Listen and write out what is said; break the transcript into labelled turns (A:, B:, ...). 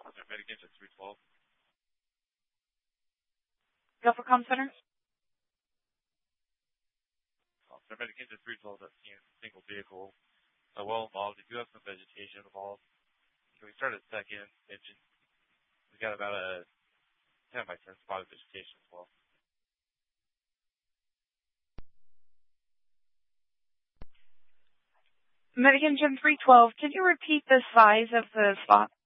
A: Medic engine 312.
B: Go for comm center.
A: Medic engine 312 that's seen single vehicle. Well involved. We do have some vegetation involved. Can we start a second engine? We got about a 10 by 10 spot of vegetation as well.
B: Medic engine 312, can you repeat the size of the spot?